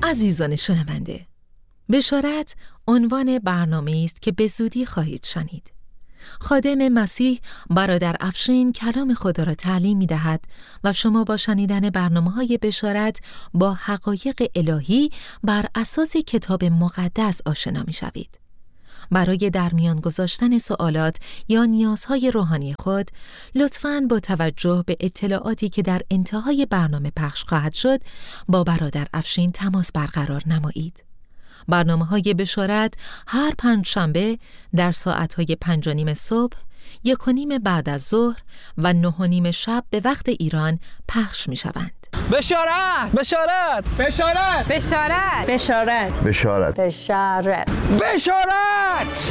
عزیزان شنونده، بشارت عنوان برنامه‌ای است که به زودی خواهید شنید. خادم مسیح برادر افشین کلام خدا را تعلیم می‌دهد و شما با شنیدن برنامه‌های بشارت با حقایق الهی بر اساس کتاب مقدس آشنا می‌شوید. برای در میان گذاشتن سوالات یا نیازهای روحانی خود، لطفاً با توجه به اطلاعاتی که در انتهای برنامه پخش خواهد شد، با برادر افشین تماس برقرار نمایید. برنامه‌های بشارت هر پنجشنبه در ساعت‌های 5:30 صبح، 1:30 بعد از ظهر و 9:30 شب به وقت ایران پخش می‌شوند. بشارت! بشارت! بشارت! بشارت! بشارت! بشارت! بشارت! بشارت!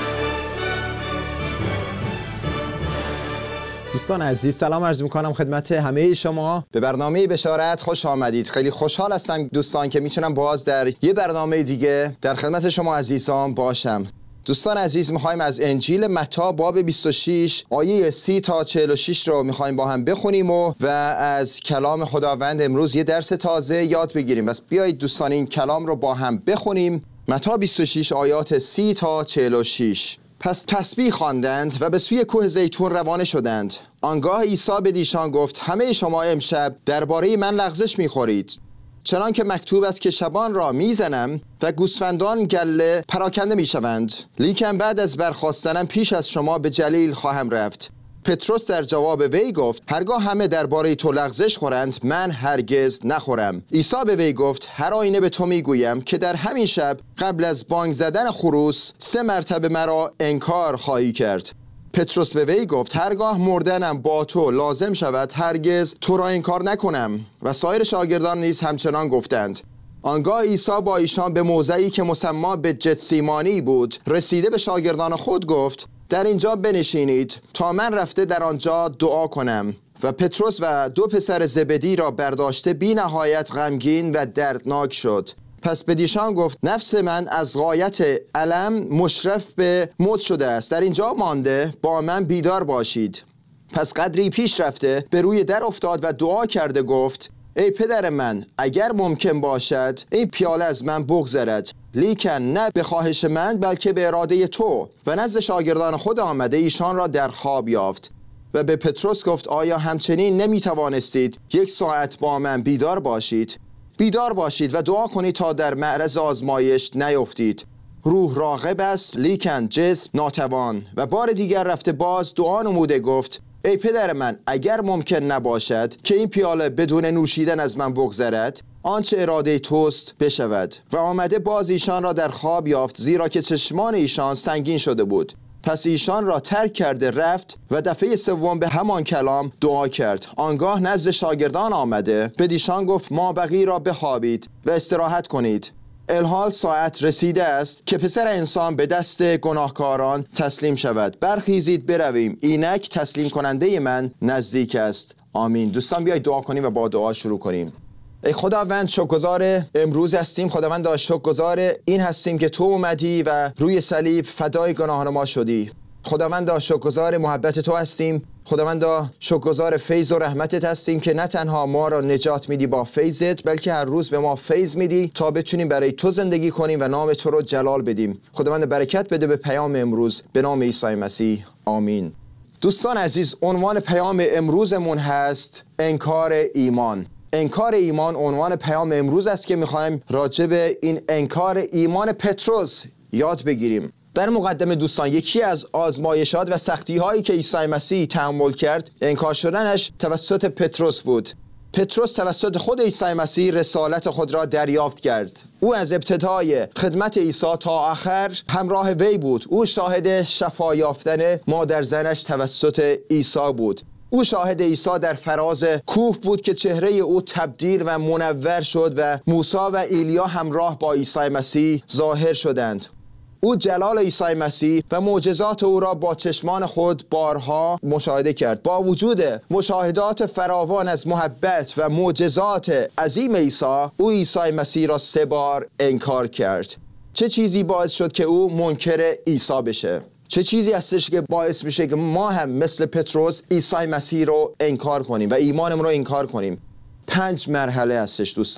دوستان عزیز، سلام عرض می‌کنم خدمت همه شما. به برنامه بشارت خوش آمدید. خیلی خوشحال هستم دوستان که میتونم باز در یه برنامه دیگه در خدمت شما عزیزان باشم. دوستان عزیز، میخوایم از انجیل متی باب 26 آیه 30 تا 46 رو میخوایم با هم بخونیم و از کلام خداوند امروز یه درس تازه یاد بگیریم. بس بیایید دوستان این کلام رو با هم بخونیم. متی 26 آیات 30 تا 46. پس تسبیح خواندند و به سوی کوه زیتون روانه شدند. آنگاه عیسی به ایشان گفت: همه شما امشب درباره من لغزش میخورید، چنان که مکتوب است که شبان را میزنم و گوسفندان گله پراکنده میشوند. لیکن بعد از برخاستنم پیش از شما به جلیل خواهم رفت. پتروس در جواب وی گفت: هرگاه همه درباره تو لغزش خورند، من هرگز نخورم. عیسی به وی گفت: هر آینه به تو میگویم که در همین شب قبل از بانگ زدن خروس 3 مرتبه مرا انکار خواهی کرد. پتروس به وی گفت: هرگاه مردنم با تو لازم شود، هرگز تو را انکار نکنم. و سایر شاگردان نیز همچنان گفتند. آنگاه عیسی با ایشان به موضعی که مسمی به گتسیمانی بود رسیده به شاگردان خود گفت: در اینجا بنشینید تا من رفته در آنجا دعا کنم. و پتروس و 2 پسر زبدی را برداشته بی نهایت غمگین و دردناک شد. پس به ایشان گفت: نفس من از غایت الم مشرف به موت شده است. در اینجا مانده با من بیدار باشید. پس قدری پیش رفته به روی در افتاد و دعا کرده گفت: ای پدر من، اگر ممکن باشد این پیاله از من بگذرد، لیکن نه به خواهش من بلکه به اراده تو. و نزد شاگردان خود آمده ایشان را در خواب یافت و به پتروس گفت: آیا همچنین نمیتوانستید 1 ساعت با من بیدار باشید؟ بیدار باشید و دعا کنید تا در معرض آزمایش نیفتید. روح راغب است لیکن جسم ناتوان. و بار دیگر رفته باز دعا نموده گفت: ای پدر من، اگر ممکن نباشد که این پیاله بدون نوشیدن از من بگذرد، آنچه اراده توست بشود. و آمده باز ایشان را در خواب یافت، زیرا که چشمان ایشان سنگین شده بود. پس ایشان را ترک کرده رفت و دفعه 3 به همان کلام دعا کرد. آنگاه نزد شاگردان آمده به ایشان گفت: ما بقی را بخوابید و استراحت کنید. الحال ساعت رسیده است که پسر انسان به دست گناهکاران تسلیم شود. برخیزید برویم، اینک تسلیم کننده من نزدیک است. آمین. دوستان بیایید دعا کنیم و با دعا شروع کنیم. ای خداوند، شکرگزار امروز هستیم. خداوند، شکرگزار این هستیم که تو اومدی و روی صلیب فدای گناهان ما شدی. خداوند، شکرگزار محبت تو هستیم. خداوند، شکرگزار فیض و رحمتت هستیم که نه تنها ما را نجات میدی با فیضت، بلکه هر روز به ما فیض میدی تا بتونیم برای تو زندگی کنیم و نام تو رو جلال بدیم. خداوند، برکت بده به پیام امروز، به نام عیسی مسیح. آمین. دوستان عزیز، عنوان پیام امروزمون هست انکار ایمان. انکار ایمان عنوان پیام امروز است که میخوایم راجع به این انکار ایمان پتروس یاد بگیریم. در مقدمه دوستان، یکی از آزمایشات و سختی هایی که عیسی مسیح تحمل کرد انکار شدنش توسط پتروس بود. پتروس توسط خود عیسی مسیح رسالت خود را دریافت کرد. او از ابتدای خدمت عیسی تا آخر همراه وی بود. او شاهد شفا یافتن مادر زنش توسط عیسی بود. او شاهد عیسی در فراز کوه بود که چهره او تبدیل و منور شد و موسی و ایلیا همراه با عیسی مسیح ظاهر شدند. او جلال عیسی مسیح و معجزات او را با چشمان خود بارها مشاهده کرد. با وجود مشاهدات فراوان از محبت و معجزات عظیم عیسی، او عیسی مسیح را 3 بار انکار کرد. چه چیزی باعث شد که او منکر عیسی بشه؟ چه چیزی هستش که باعث میشه که ما هم مثل پتروس عیسی مسیح رو انکار کنیم و ایمانمون رو انکار کنیم؟ 5 مرحله هستش دوستان.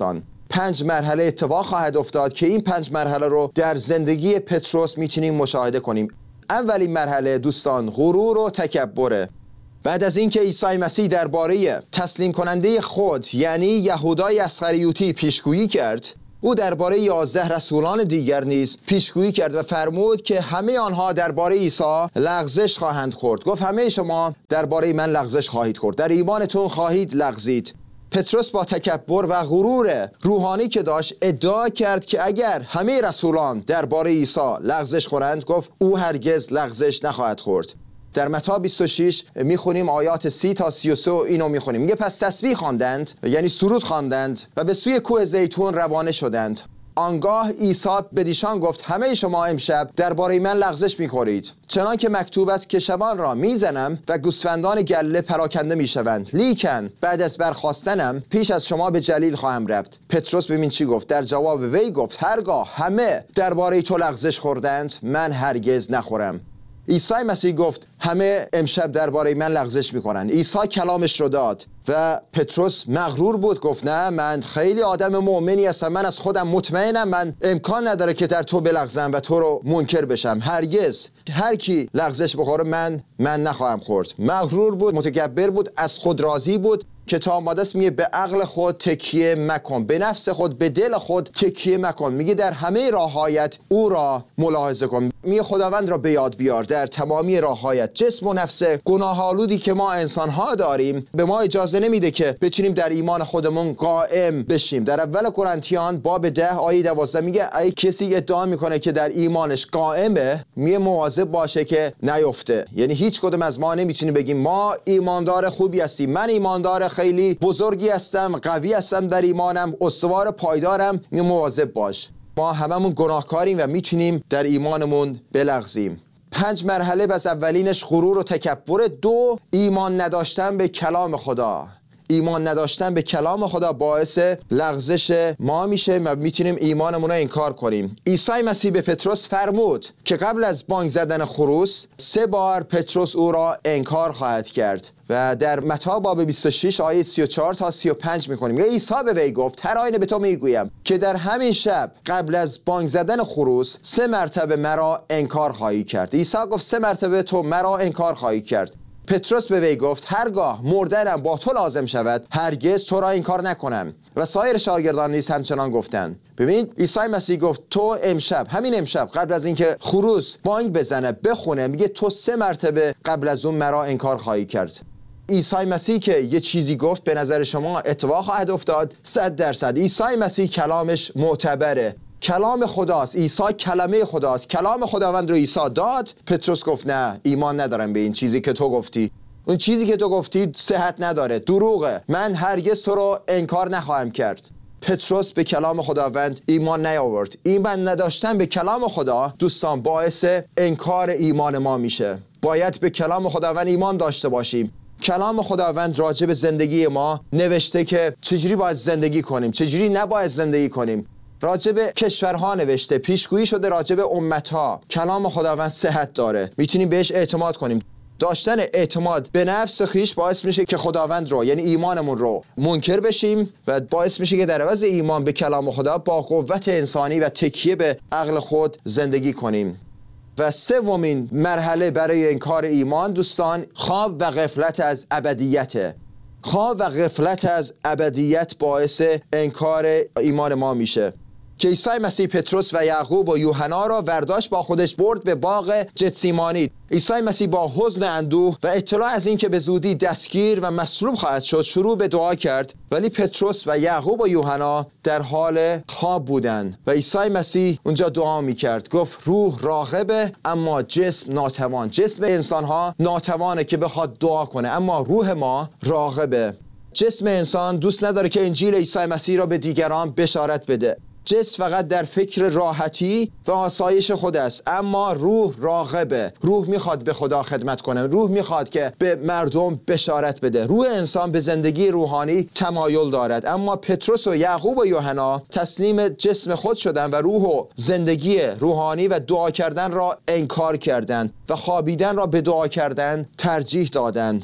5 مرحله اتفاق خواهد افتاد که این 5 مرحله رو در زندگی پتروس میتونیم مشاهده کنیم. اولین مرحله دوستان غرور و تکبره. بعد از اینکه عیسی مسیح درباره تسلیم کننده خود یعنی یهودای اسخریوطی پیشگویی کرد، او درباره 11 رسولان دیگر نیز پیشگویی کرد و فرمود که همه آنها درباره عیسی لغزش خواهند خورد. گفت همه شما درباره من لغزش خواهید خورد، در ایمانتون خواهید لغزید. پتروس با تکبر و غرور روحانی که داشت ادعا کرد که اگر همه رسولان درباره عیسی لغزش خورند، گفت او هرگز لغزش نخواهد خورد. در متی 26 میخونیم آیات 30 تا 33 اینو میخونیم. میگه پس تسبیح خواندند یعنی سرود خواندند و به سوی کوه زیتون روانه شدند. آنگاه عیسی بدیشان گفت همه شما امشب درباره من لغزش میخورید، چنان که مکتوب است که شبان را میزنم و گوسفندان گله پراکنده میشوند، لیکن بعد از برخاستنم پیش از شما به جلیل خواهم رفت. پتروس ببین چی گفت. در جواب وی گفت هرگاه همه درباره تو لغزش خوردند من هرگز نخورم. عیسی مسیح گفت همه امشب درباره من لغزش میکنند. عیسی کلامش رو داد و پتروس مغرور بود، گفت نه من خیلی آدم مؤمنی هستم، من از خودم مطمئنم، من امکان نداره که در تو بلغزم و تو رو منکر بشم. هرگز هر کی لغزش بخوره من نخواهم خورد. مغرور بود، متکبر بود، از خود راضی بود. کتاب مقدس میگه به عقل خود تکیه مکن، به نفس خود، به دل خود تکیه مکن. میگه در همه راه‌هایت او را ملاحظه کن. میگه خداوند را به یاد بیار در تمامی راه‌هایت. جسم و نفس گناه‌آلودی که ما انسان‌ها داریم به ما اجازه نمیده که بتونیم در ایمان خودمون قائم بشیم. در اول قرنتیان باب 10 آیه 12 میگه ای کسی ادعا میکنه که در ایمانش قائمه، میگه مواظب باشه که نیفته. یعنی هیچ کدوم از ما نمیتونیم بگیم ما ایماندار خوبی هستیم، من ایماندار خیلی بزرگی هستم، قوی هستم در ایمانم، استوار پایدارم. مواظب باش، ما هممون گناهکاریم و میتونیم در ایمانمون بلغزیم. 5 مرحله بس اولینش غرور و تکبر. 2 ایمان نداشتن به کلام خدا. ایمان نداشتن به کلام خدا باعث لغزش ما میشه و میتونیم ایمانمون رو انکار کنیم. عیسی مسیح به پتروس فرمود که قبل از بانگ زدن خروس 3 بار پتروس او را انکار خواهد کرد و در متی باب 26 آیه 34 تا 35 میخونیم. عیسی به وی گفت هر آینه به تو میگویم که در همین شب قبل از بانگ زدن خروس 3 مرتبه مرا انکار خواهی کرد. عیسی گفت 3 مرتبه تو مرا انکار خواهی کرد. پتروس به وی گفت هرگاه مردنم با تو لازم شود هرگز تو را انکار نکنم. و سایر شاگردان نیز همچنان گفتند. ببینید عیسی مسیح گفت تو امشب، همین امشب قبل از اینکه خروس بانگ بزنه بخونه، میگه تو 3 مرتبه قبل از اون مرا انکار خواهی کرد. عیسی مسیح که یه چیزی گفت به نظر شما اتفاق خواهد افتاد 100%. عیسی مسیح کلامش معتبره، کلام خداست. عیسی کلمه خداست. کلام خداوند رو عیسی داد. پتروس گفت نه ایمان ندارم به این چیزی که تو گفتی. اون چیزی که تو گفتی صحت نداره، دروغه، من هرگز تو رو انکار نخواهم کرد. پتروس به کلام خداوند ایمان نیاورد. ایمان نداشتن به کلام خدا دوستان باعث انکار ایمان ما میشه. باید به کلام خداوند ایمان داشته باشیم. کلام خداوند راجع به زندگی ما نوشته که چجوری باید زندگی کنیم، چجوری نباید زندگی کنیم. راجع به کشورها نوشته، پیشگویی شده راجع به امتها. کلام خداوند صحت داره، میتونیم بهش اعتماد کنیم. داشتن اعتماد به نفس خیش باعث میشه که خداوند رو یعنی ایمانمون رو منکر بشیم و باعث میشه که در عوض ایمان به کلام خدا با قوت انسانی و تکیه به عقل خود زندگی کنیم. و 3مین مرحله برای انکار ایمان دوستان خواب و غفلت از ابدیت. خواب و غفلت از ابدیت باعث انکار ایمان ما میشه که عیسی مسیح پتروس و یعقوب و یوحنا را برداشت با خودش برد به باغ گتسیمانی. عیسی مسیح با حزن و اندوه و اطلاع از این که به زودی دستگیر و مصلوب خواهد شد شروع به دعا کرد، ولی پتروس و یعقوب و یوحنا در حال خواب بودند و عیسی مسیح اونجا دعا میکرد. گفت روح راغبه اما جسم ناتوان. جسم انسانها ناتوانه که بخواد دعا کنه، اما روح ما راغبه. جسم انسان دوست نداره که انجیل عیسی مسیح را به دیگران بشارت بده. جسم فقط در فکر راحتی و آسایش خود است، اما روح راغبه. روح میخواد به خدا خدمت کنه، روح میخواد که به مردم بشارت بده. روح انسان به زندگی روحانی تمایل دارد، اما پتروس و یعقوب و یوحنا تسلیم جسم خود شدند و روح و زندگی روحانی و دعا کردن را انکار کردند و خوابیدن را به دعا کردن ترجیح دادند.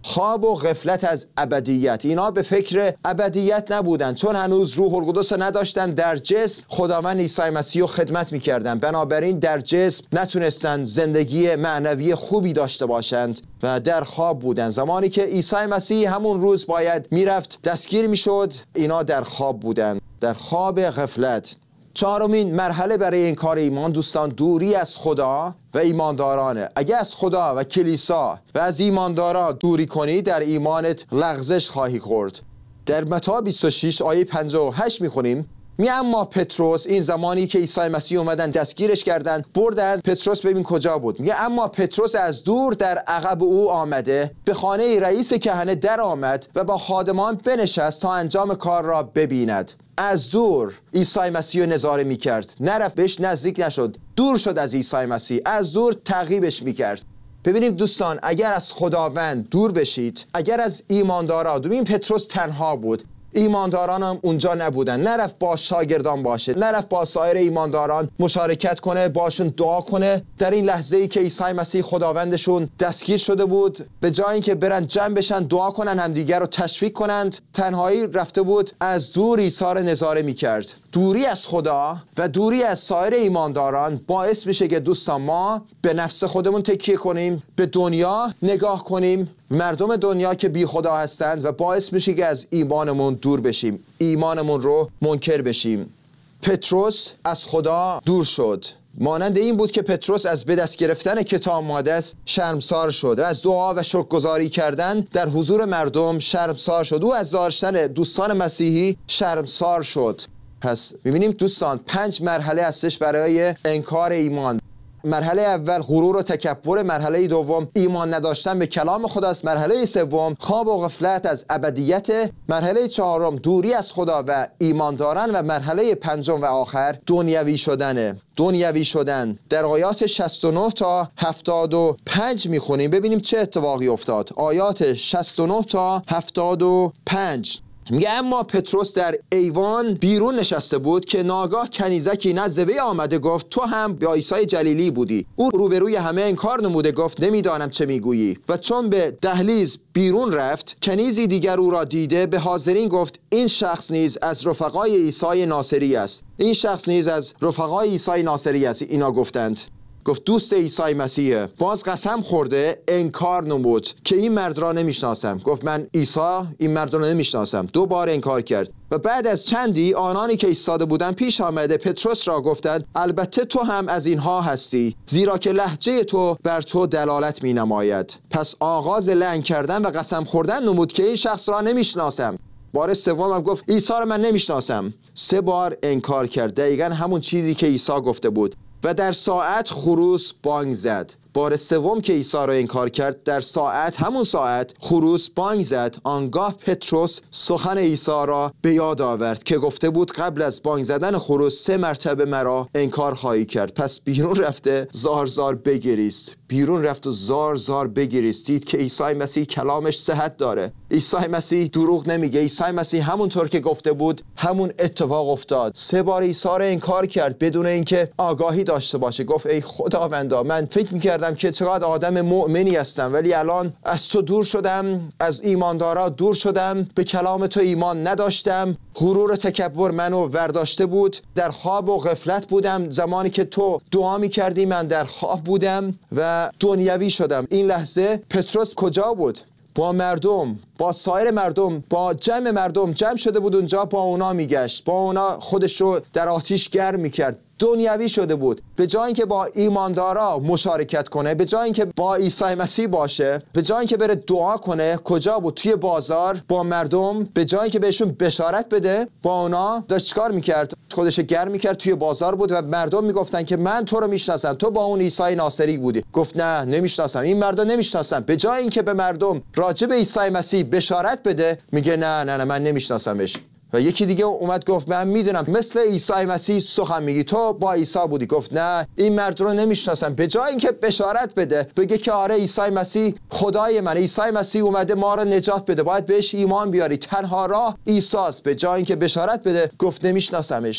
خواب و غفلت از ابدیت. اینا به فکر ابدیت نبودن، چون هنوز روح القدس رو نداشتن. در جسم خداوند عیسی مسیح رو خدمت میکردن، بنابراین در جسم نتونستن زندگی معنوی خوبی داشته باشند و در خواب بودن. زمانی که عیسی مسیح همون روز باید میرفت دستگیر میشد، اینا در خواب بودن، در خواب غفلت. چهارمین مرحله برای انکار ایمان دوستان، دوری از خدا و ایماندارانه. اگه از خدا و کلیسا و از ایمانداران دوری کنی، در ایمانت لغزش خواهی خورد. در متی 26 آیه 58 میخونیم، اما پتروس، این زمانی که عیسی مسیح اومدن دستگیرش کردن بردن، پتروس ببین کجا بود. میگه اما پتروس از دور در عقب او آمده به خانه رئیس کهنه در آمد و با خادمان بنشست تا انجام کار را ببیند. از دور عیسی مسیح رو نظاره میکرد، نرفت بهش نزدیک نشد، دور شد از عیسی مسیح، از دور تعقیبش میکرد. ببینیم دوستان، اگر از خداوند دور بشید، اگر از ایمانداران، ببین پتروس تنها بود، ایمانداران هم اونجا نبودن، نرفت با شاگردان باشه، نرفت با سایر ایمانداران مشارکت کنه، باشون دعا کنه. در این لحظه ای که عیسی مسیح خداوندشون دستگیر شده بود، به جای اینکه برن جمع بشن دعا کنن، همدیگر رو تشویق کنند، تنهایی رفته بود از دور عیسی رو نظاره میکرد. دوری از خدا و دوری از سایر ایمانداران باعث میشه که دوستان ما به نفس خودمون تکیه کنیم، به دنیا نگاه کنیم، مردم دنیا که بی خدا هستند، و باعث میشه که از ایمانمون دور بشیم، ایمانمون رو منکر بشیم. پتروس از خدا دور شد. مانند این بود که پتروس از به دست گرفتن کتاب مقدس شرمسار شد و از دعا و شکرگزاری کردن در حضور مردم شرمسار شد. او از داشتن دوستان مسیحی شرمسار شد. پس می‌بینیم دوستان 5 مرحله هستش برای انکار ایمان. مرحله اول غرور و تکبر، مرحله دوم ایمان نداشتن به کلام خداست، مرحله سوم خواب و غفلت از ابدیت، مرحله چهارم دوری از خدا و ایمانداران، و مرحله پنجم و آخر دنیوی شدنه. دنیوی شدن. در آیات 69 تا 75 میخونیم، ببینیم چه اتفاقی افتاد. آیات 69 تا 75 میگه اما پتروس در ایوان بیرون نشسته بود که ناگاه کنیزکی نزد وی آمده گفت تو هم با عیسی جلیلی بودی. او روبروی همه انکار نموده گفت نمیدانم چه میگویی. و چون به دهلیز بیرون رفت، کنیزی دیگر او را دیده به حاضرین گفت این شخص نیز از رفقای عیسی ناصری است. این شخص نیز از رفقای عیسی ناصری است. اینا گفتند. گفت دوست عیسی مسیحه. باز قسم خورده انکار نمود که این مرد را نمیشناسم. گفت من عیسی این مرد را نمیشناسم. 2 بار انکار کرد. و بعد از چندی آنانی که ایستاده بودند پیش آمده پتروس را گفتند البته تو هم از اینها هستی، زیرا که لهجه تو بر تو دلالت می نماید. پس آغاز لعن کردن و قسم خوردن نمود که این شخص را نمیشناسم. بار سوم هم گفت عیسی را من نمیشناسم. 3 بار انکار کرد، دقیقاً همون چیزی که عیسی گفته بود. و در ساعت خروس بانگ زد. بار سوم که عیسی را انکار کرد، در ساعت، همون ساعت خروس بانگ زد. آنگاه پتروس سخن عیسی را به یاد آورد که گفته بود قبل از بانگ زدن خروس 3 مرتبه مرا انکار خواهی کرد. پس بیرون رفته زار زار بگریست. بیرون رفت و زار زار بگریست. دید که عیسی مسیح کلامش صحت داره. عیسی مسیح دروغ نمیگه. عیسی مسیح همونطور که گفته بود همون اتفاق افتاد. 3 بار عیسی را انکار کرد بدون اینکه آگاهی داشته باشه. گفت ای خداوندا، من فکر می‌کردم که چقدر آدم مؤمنی هستم، ولی الان از تو دور شدم، از ایماندارا دور شدم، به کلام تو ایمان نداشتم. غرور و تکبر منو ورداشته بود. در خواب و غفلت بودم. زمانی که تو دعا می‌کردی من در خواب بودم و دنیوی شدم. این لحظه پتروس کجا بود؟ با مردم، با سایر مردم، با جمع مردم جمع شده بود اونجا، با اونا میگشت، با اونا خودش رو در آتش گرم میکرد. دنیوی شده بود. به جای اینکه با ایماندارا مشارکت کنه، به جای اینکه با عیسی مسیح باشه، به جای اینکه بره دعا کنه، کجا بود؟ توی بازار با مردم. به جای اینکه بهشون بشارت بده، با اونا داشت چیکار میکرد؟ خودش گرم میکرد، توی بازار بود و مردم میگفتن که من تو رو میشناسم، تو با اون عیسی ناصری بودی. گفت نه نمیشناسم، این مردا نمیشناسم. به جای اینکه به مردم راجع به عیسی مسیح بشارت بده، میگه نه من نمیشناسمش. و یکی دیگه اومد گفت من میدونم مثل عیسی مسیح سخن میگی، تو با عیسی بودی. گفت نه این مرد رو نمیشناسم. به جای اینکه بشارت بده، بگه که آره عیسی مسیح خدای من، عیسی مسیح اومده ما رو نجات بده، باید بهش ایمان بیاری، تنها راه عیسی است، به جای اینکه بشارت بده گفت نمیشناسمش.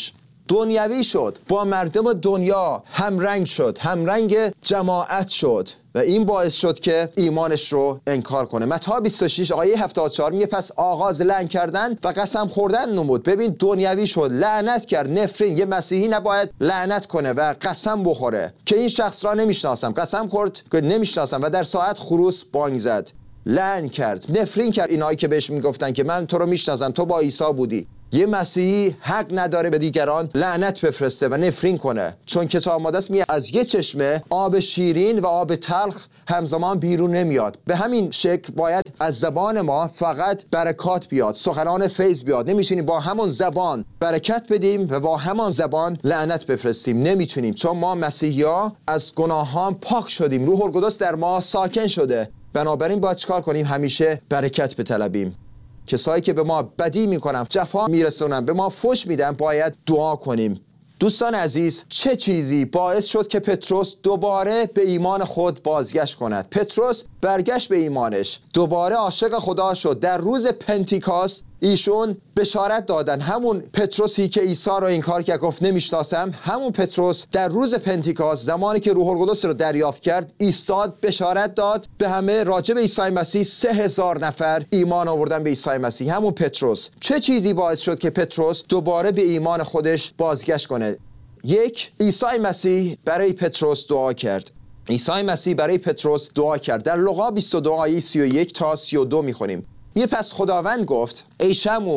دنیوی شد، با مردم دنیا همرنگ شد، همرنگ جماعت شد و این باعث شد که ایمانش رو انکار کنه. متی 26 آیه 74 میگه پس آغاز لعن کردن و قسم خوردن نمود. ببین دنیوی شد، لعنت کرد، نفرین. یه مسیحی نباید لعنت کنه و قسم بخوره که این شخص را نمیشناسم. قسم خورد که نمیشناسم و در ساعت خروس بانگ زد، لعن کرد، نفرین کرد اینایی که بهش میگفتن که من تو رو میشناسم، تو با عیسی بودی. یه مسیحی حق نداره به دیگران لعنت بفرسته و نفرین کنه، چون کتاب مقدس میگه از یه چشمه آب شیرین و آب تلخ همزمان بیرون نمیاد. به همین شکل باید از زبان ما فقط برکات بیاد، سخنان فیض بیاد. نمیتونیم با همون زبان برکت بدیم و با همان زبان لعنت بفرستیم، نمیتونیم، چون ما مسیحی‌ها از گناهان پاک شدیم، روح القدس در ما ساکن شده. بنابراین باید چیکار کنیم؟ همیشه برکت بطلبیم. کسایی که به ما بدی میکنن، جفا میرسونن، به ما فحش میدن، باید دعا کنیم. دوستان عزیز، چه چیزی باعث شد که پتروس دوباره به ایمان خود بازگشت کند؟ پتروس برگشت به ایمانش، دوباره عاشق خدا شد. در روز پنتیکاست ایشون بشارت دادن. همون پتروسی که عیسی رو انکار کرد، گفت نمیشناسم، همون پتروس در روز پنتیکاست زمانی که روح القدس رو دریافت کرد، ایستاد بشارت داد به همه راجع به عیسی مسیح. 3000 نفر ایمان آوردن به عیسی مسیح. همون پتروس. چه چیزی باعث شد که پتروس دوباره به ایمان خودش بازگشت کنه؟ یک، عیسی مسیح برای پتروس دعا کرد. عیسی مسیح برای پتروس دعا کرد. در لوقا 22 آیه 31 تا 32 میخونیم. یه پس خداوند گفت ای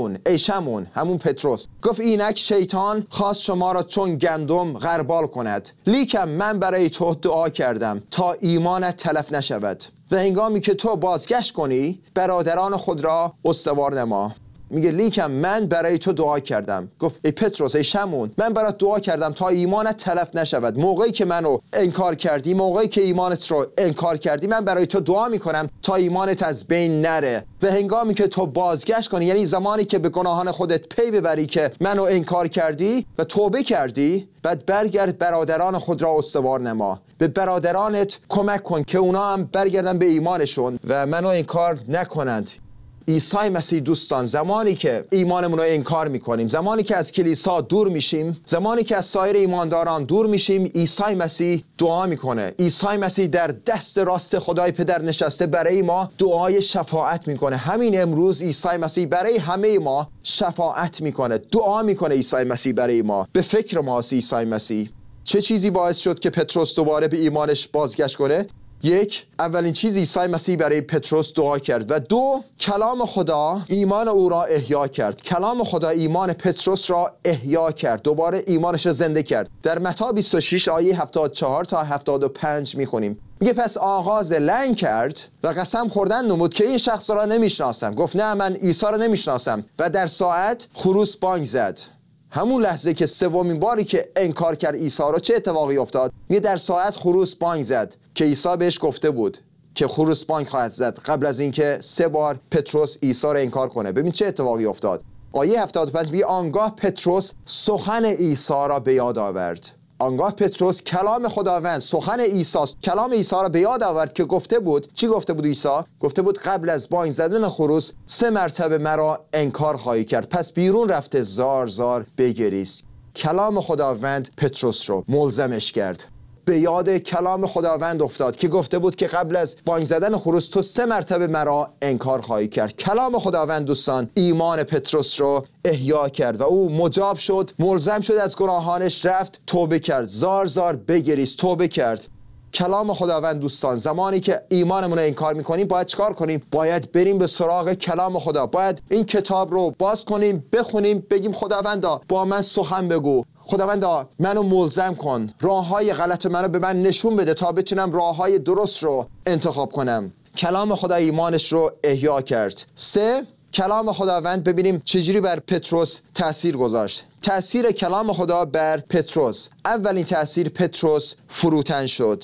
شمعون، همون پتروس، گفت اینک شیطان خواست شما را چون گندم غربال کند، لیکن من برای تو دعا کردم تا ایمانت تلف نشود و هنگامی که تو بازگشت کنی برادران خود را استوار نما. میگه لیکن من برای تو دعا کردم. گفت ای پتروس، ای شمعون، من برات دعا کردم تا ایمانت تلف نشود. موقعی که منو انکار کردی، موقعی که ایمانت رو انکار کردی، من برای تو دعا میکنم تا ایمانت از بین نره و هنگامی که تو بازگشت کنی، یعنی زمانی که به گناهان خودت پی ببری که منو انکار کردی و توبه کردی، بعد برگرد برادران خود را استوار نما. به برادرانت کمک کن که اونا هم برگردن به ایمانشون و منو انکار نکنند. عیسی مسیح دوستان، زمانی که ایمانمون رو انکار میکنیم، زمانی که از کلیسا دور میشیم، زمانی که از سایر ایمانداران دور میشیم، عیسی مسیح دعا میکنه. عیسی مسیح در دست راست خدای پدر نشسته، برای ما دعای شفاعت میکنه. همین امروز عیسی مسیح برای همه ما شفاعت میکنه، دعا میکنه. عیسی مسیح برای ما، به فکر ماست. عیسی مسیح. چه چیزی باعث شد که پتروس دوباره به ایمانش بازگشت کنه؟ یک، اولین چیز عیسی مسیح برای پتروس دعا کرد و دو، کلام خدا ایمان او را احیا کرد. کلام خدا ایمان پتروس را احیا کرد، دوباره ایمانش را زنده کرد. در متی 26 آیه 74 تا 75 میخونیم. میگه پس آغاز لعن کرد و قسم خوردن نمود که این شخص را نمیشناسم. گفت نه، من عیسی را نمیشناسم و در ساعت خروس بانگ زد. همون لحظه که سومین باری که انکار کرد عیسی را، چه اتفاقی افتاد؟ میگه در ساعت خروس بانگ زد که عیسی بهش گفته بود که خروس بانگ خواهد زد قبل از اینکه 3 بار پتروس عیسی را انکار کنه. ببین چه اتفاقی افتاد. آیه 75 میگه آنگاه پتروس سخن عیسی را به یاد آورد. آنگاه پتروس کلام خداوند، سخن عیسی، کلام عیسی را به یاد آورد که گفته بود. چی گفته بود عیسی؟ گفته بود قبل از بانگ زدن خروس 3 مرتبه مرا انکار خواهی کرد. پس بیرون رفته زار زار بگریست. کلام خداوند پتروس رو ملزمش کرد، به یاد کلام خداوند افتاد که گفته بود که قبل از بانگ زدن خروس تو 3 مرتبه مرا انکار خواهی کرد. کلام خداوند دوستان ایمان پتروس رو احیا کرد و او مجاب شد، ملزم شد از گناهانش، رفت توبه کرد، زار زار بگریست، توبه کرد. کلام خداوند دوستان، زمانی که ایمانمون رو انکار میکنیم باید چیکار کنیم؟ باید بریم به سراغ کلام خدا. باید این کتاب رو باز کنیم، بخونیم، بگیم خداوندا با من سخن بگو، خداوندا منو ملزم کن، راههای غلط منو به من نشون بده تا بتونم راههای درست رو انتخاب کنم. کلام خدا ایمانش رو احیا کرد. 3. کلام خداوند ببینیم چجوری بر پتروس تأثیر گذاشت. تأثیر کلام خدا بر پتروس. اولین تأثیر، پتروس فروتن شد.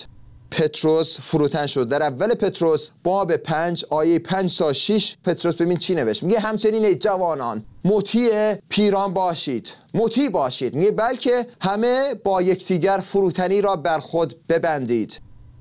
پتروس فروتن شد. در اول پتروس باب 5 آیه 5 تا 6 پتروس ببین چی نوشت. میگه همچنین ای جوانان مطیع پیران باشید. مطیع باشید. میگه بلکه همه با یکدیگر فروتنی را بر خود ببندید.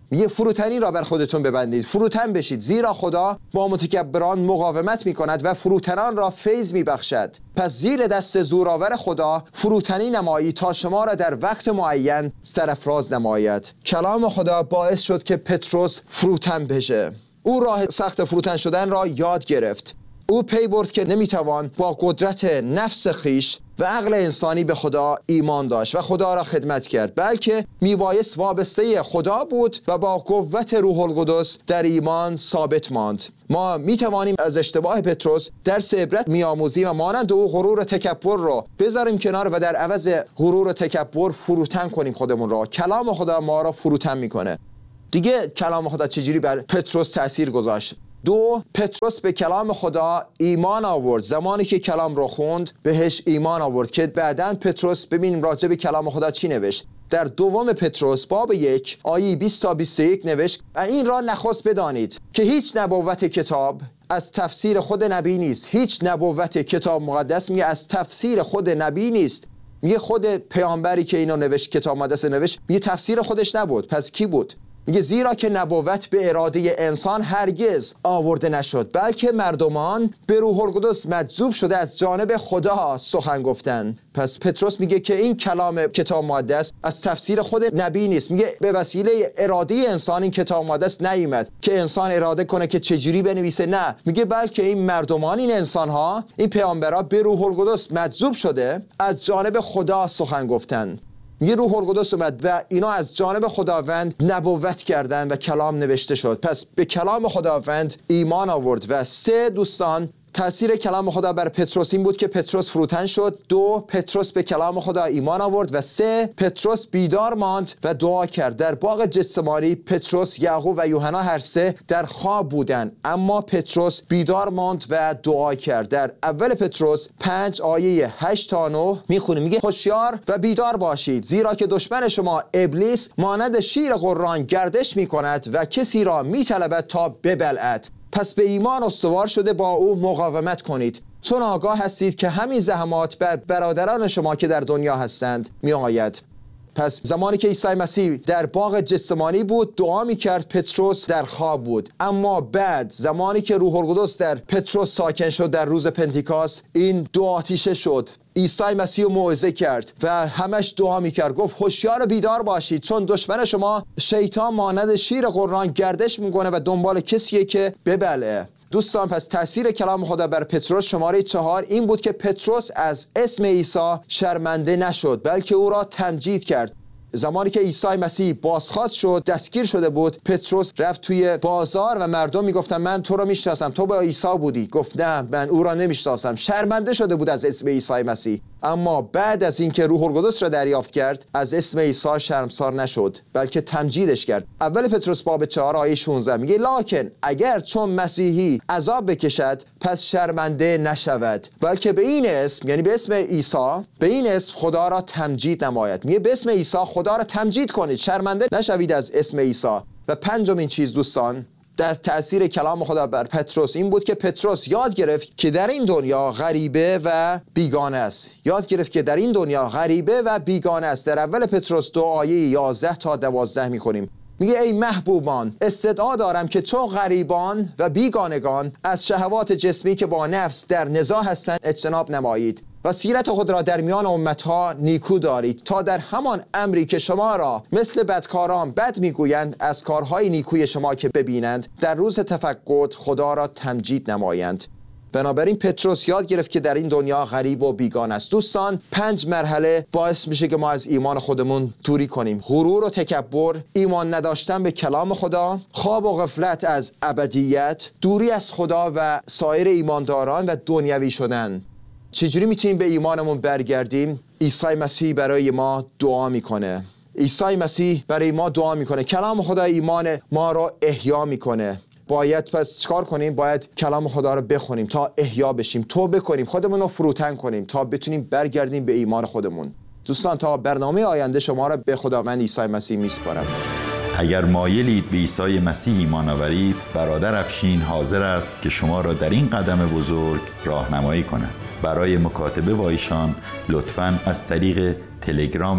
میگه فروتنی را بر خودتون ببندید، فروتن بشید، زیرا خدا با متکبران مقاومت میکند و فروتنان را فیض میبخشد. پس زیر دست زورآور خدا فروتنی نمایی تا شما را در وقت معین سرافراز نماید. کلام خدا باعث شد که پتروس فروتن بشه. او راه سخت فروتن شدن را یاد گرفت. او پی برد که نمیتوان با قدرت نفس خیش و عقل انسانی به خدا ایمان داشت و خدا را خدمت کرد، بلکه میبایست وابسته خدا بود و با قوت روح القدس در ایمان ثابت ماند. ما میتوانیم از اشتباه پتروس درس عبرت میآموزیم و مانند او غرور و تکبر رو بذاریم کنار و در عوض غرور و تکبر فروتن کنیم خودمون را. کلام خدا ما را فروتن میکنه. دیگه کلام خدا چجوری بر پتروس تأثیر گذاشت؟ 2. پتروس به کلام خدا ایمان آورد. زمانی که کلام رو خوند بهش ایمان آورد که بعداً پتروس ببینیم راجع به کلام خدا چی نوشت. در 2 پتروس باب 1 آیه 20 تا 21 نوشت و این را نخست بدانید که هیچ نبوت کتاب از تفسیر خود نبی نیست. هیچ نبوت کتاب مقدس میگه از تفسیر خود نبی نیست. میگه خود پیامبری که اینو نوشت، کتاب مقدس نوشت، میگه تفسیر خودش نبود. پس کی بود؟ میگه زیرا که نبوت به اراده انسان هرگز آورده نشد، بلکه مردمان به روح القدس مجذوب شده از جانب خدا سخن گفتند. پس پتروس میگه که این کلام کتاب مقدس از تفسیر خود نبی نیست. میگه به وسیله اراده انسان این کتاب مقدس نیامد که انسان اراده کنه که چجوری بنویسه، نه، میگه بلکه این مردمان، این انسان‌ها، این پیامبرا به روح القدس مجذوب شده از جانب خدا سخن گفتند. میگه روح القدس اومد و اینا از جانب خداوند نبوت کردن و کلام نوشته شد. پس به کلام خداوند ایمان آورد. و 3 دوستان، تأثیر کلام خدا بر پتروس این بود که پتروس فروتن شد. 2 پتروس به کلام خدا ایمان آورد و 3 پتروس بیدار ماند و دعا کرد. در باغ گتسمانی پتروس، یعقوب و یوحنا هر 3 در خواب بودند، اما پتروس بیدار ماند و دعا کرد. در اول پتروس 5 آیه 8 تا 9 میخونیم، میگه هوشیار و بیدار باشید، زیرا که دشمن شما ابلیس مانند شیر غران گردش میکند و کسی را میطلبد تا ببلعد. پس به ایمان استوار شده با او مقاومت کنید، چون آگاه هستید که همین زحمات بر برادران شما که در دنیا هستند می آید. پس زمانی که عیسی مسیح در باغ گتسمانی بود دعا میکرد، پتروس در خواب بود. اما بعد زمانی که روح القدس در پتروس ساکن شد در روز پنتیکاست، این دو آتیشه شد. عیسی مسیح رو موعظه کرد و همش دعا میکرد، گفت هوشیار و بیدار باشید، چون دشمن شما شیطان مانند شیر غران گردش میکنه و دنبال کسیه که ببلعه. دوستان، پس تأثیر کلام خدا بر پتروس شماره 4 این بود که پتروس از اسم عیسی شرمنده نشد، بلکه او را تمجید کرد. زمانی که عیسی مسیح بازخواست شد، دستگیر شده بود، پتروس رفت توی بازار و مردم میگفتن من تو رو میشناسم، تو با عیسی بودی. گفت نه، من او را نمیشناسم. شرمنده شده بود از اسم عیسی مسیح. اما بعد از اینکه روح القدس را دریافت کرد، از اسم عیسی شرمسار نشد، بلکه تمجیدش کرد. اول پتروس باب 4 آیه 16 میگه لکن اگر چون مسیحی عذاب بکشد پس شرمنده نشود، بلکه به این اسم، یعنی به اسم عیسی، به این اسم خدا را تمجید نماید. میگه به اسم عیسی خدا را تمجید کنید، شرمنده نشوید از اسم عیسی. و پنجمین چیز دوستان در تأثیر کلام خدا بر پتروس این بود که پتروس یاد گرفت که در این دنیا غریبه و بیگانه است. یاد گرفت که در این دنیا غریبه و بیگانه است. در اول پتروس 2 آیه 11 تا 12 می‌خونیم. میگه ای محبوبان، استدعا دارم که چون غریبان و بیگانگان از شهوات جسمی که با نفس در نزاع هستند اجتناب نمایید و سیرت خود را در میان امتها نیکو دارید، تا در همان امری که شما را مثل بدکاران بد میگویند از کارهای نیکوی شما که ببینند در روز تفقد خدا را تمجید نمایند. بنابراین پتروس یاد گرفت که در این دنیا غریب و بیگانه است. دوستان، 5 مرحله باعث میشه که ما از ایمان خودمون دوری کنیم: غرور و تکبر، ایمان نداشتن به کلام خدا، خواب و غفلت از ابدیت، دوری از خدا و سایر ایمانداران و دنیوی شدن. چجوری میتونیم به ایمانمون برگردیم؟ عیسی مسیح برای ما دعا میکنه. عیسی مسیح برای ما دعا میکنه. کلام خدا ایمان ما رو احیا میکنه. باید پس چیکار کنیم؟ باید کلام خدا رو بخونیم تا احیا بشیم، توبه کنیم، خودمون رو فروتن کنیم تا بتونیم برگردیم به ایمان خودمون. دوستان، تا برنامه آینده شما رو به خداوند عیسی مسیح میسپارم. اگر مایلید به عیسی مسیح ایمان آورید، برادر افشین حاضر است که شما را در این قدم بزرگ راهنمایی کند. برای مکاتبه با ایشان لطفاً از طریق تلگرام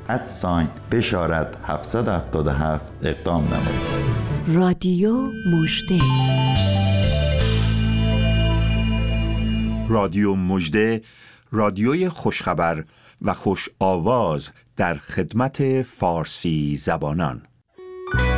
بشارت 777 اقدام نمایید. رادیو مژده. رادیو مژده، رادیوی خوشخبر و خوش آواز در خدمت فارسی زبانان.